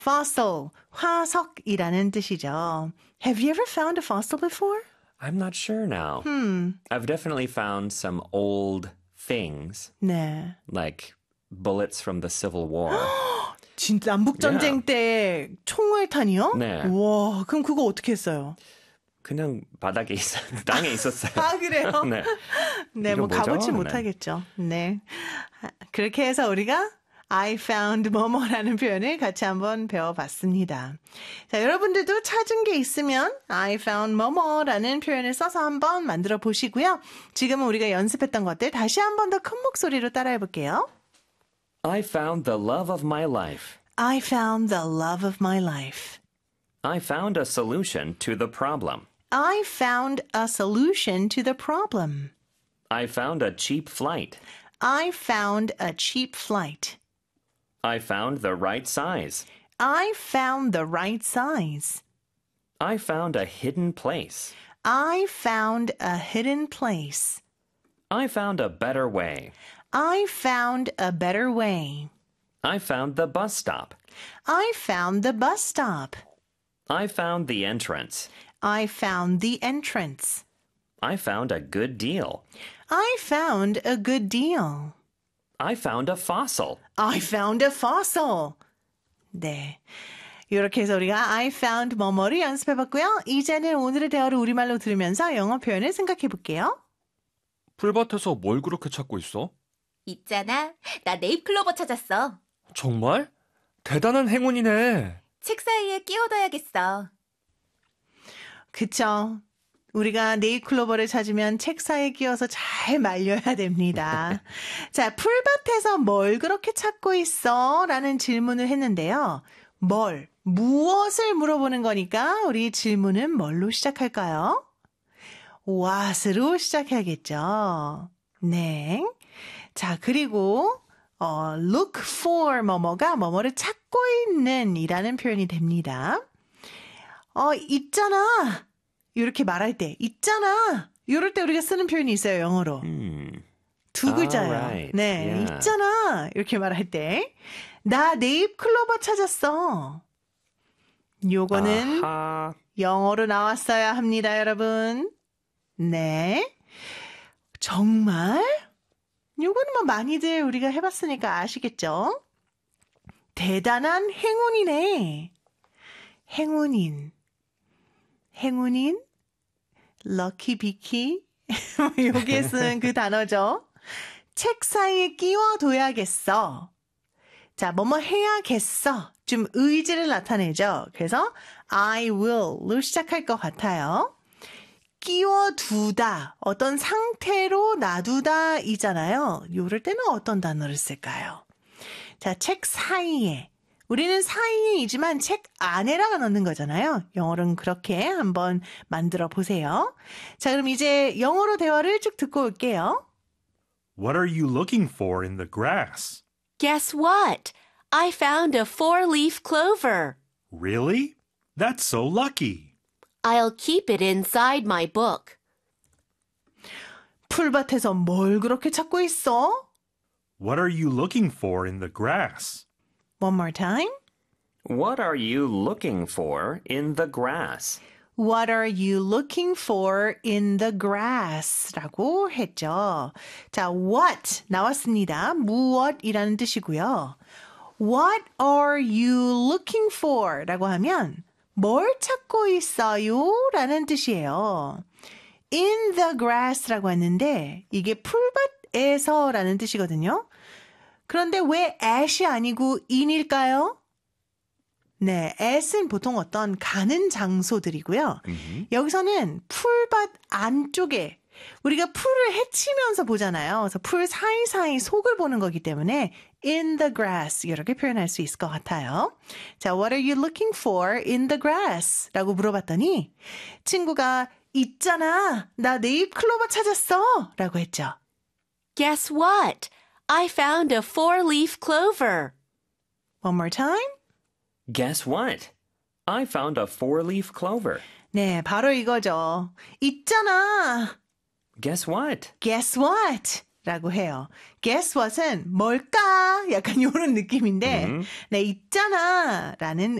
fossil, 화석이라는 뜻이죠. Have you ever found a fossil before? I'm not sure now. I've definitely found some old things, 네. like bullets from the Civil War. 진짜 남북전쟁 때 총알탄이요? 네. 와, 그럼 그거 어떻게 했어요? 그냥 바닥에 땅에 있었어요. 아, 그래요? 네. 네, 이거 뭐 뭐죠? 가보지 네. 못하겠죠. 네. 그렇게 해서 우리가 I found 뭐뭐라는 표현을 같이 한번 배워봤습니다. 자, 여러분들도 찾은 게 있으면 I found 뭐뭐라는 표현을 써서 한번 만들어 보시고요. 지금은 우리가 연습했던 것들 다시 한번 더 큰 목소리로 따라해 볼게요. I found the love of my life. I found the love of my life. I found a solution to the problem. I found a solution to the problem. I found a cheap flight. I found a cheap flight. I found the right size. I found the right size. I found a hidden place. I found a hidden place. I found a better way. I found a better way. I found the bus stop. I found the bus stop. I found the entrance. I found the entrance. I found a good deal. I found a good deal. I found a fossil. I found a fossil. 네. 이렇게 해서 우리가 I found 뭐뭐를 연습해봤고요. 이제는 오늘의 대화를 우리말로 들으면서 영어 표현을 생각해볼게요. 풀밭에서 뭘 그렇게 찾고 있어? 있잖아, 나 네잎클로버 찾았어. 정말? 대단한 행운이네. 책 사이에 끼워둬야겠어. 그쵸. 우리가 네잎클로버를 찾으면 책 사이에 끼워서 잘 말려야 됩니다. 자, 풀밭에서 뭘 그렇게 찾고 있어? 라는 질문을 했는데요. 무엇을 물어보는 거니까 우리 질문은 뭘로 시작할까요? what으로 시작해야겠죠. 네. 자, 그리고 look for 뭐뭐가 뭐뭐를 찾고 있는 이라는 표현이 됩니다. 있잖아. 이렇게 말할 때 있잖아. 이럴 때 우리가 쓰는 표현이 있어요. 영어로. 두 글자예요. Alright. 네, Yeah. 있잖아. 이렇게 말할 때 나 네잎클로버 찾았어. 요거는 아하. 영어로 나왔어야 합니다, 여러분. 네. 정말? 요거는 뭐 많이들 우리가 해봤으니까 아시겠죠? 대단한 행운이네. 행운인, 럭키 비키, 여기에 쓰는 그 단어죠. 책 사이에 끼워둬야겠어. 자, 뭐뭐 해야겠어. 좀 의지를 나타내죠. 그래서 I will로 시작할 것 같아요. 끼워두다, 어떤 상태로 놔두다 이잖아요. 이럴 때는 어떤 단어를 쓸까요? 자, 책 사이에. 우리는 사이이지만 책 안에다가 넣는 거잖아요. 영어로는 그렇게 한번 만들어 보세요. 자, 그럼 이제 영어로 대화를 쭉 듣고 올게요. What are you looking for in the grass? Guess what? I found a 4-leaf clover. Really? That's so lucky. I'll keep it inside my book. 풀밭에서 뭘 그렇게 찾고 있어? What are you looking for in the grass? One more time. What are you looking for in the grass? What are you looking for in the grass? 라고 했죠. 자, what 나왔습니다. 무엇이라는 뜻이고요. What are you looking for? 라고 하면 뭘 찾고 있어요? 라는 뜻이에요. In the grass라고 했는데 이게 풀밭에서 라는 뜻이거든요. 그런데 왜 at이 아니고 in일까요? 네, at은 보통 어떤 가는 장소들이고요. 여기서는 풀밭 안쪽에 우리가 풀을 헤치면서 보잖아요. 그래서 풀 사이사이 속을 보는 거기 때문에 in the grass 이렇게 표현할 수 있을 것 같아요. 자, what are you looking for in the grass? 라고 물어봤더니 친구가 있잖아. 나 네잎클로버 찾았어. 라고 했죠. Guess what? I found a 4-leaf clover. One more time. Guess what? I found a 4-leaf clover. 네, 바로 이거죠. 있잖아. Guess what? Guess what? 라고 해요. Guess what은 뭘까? 약간 이런 느낌인데, 네, 있잖아. 라는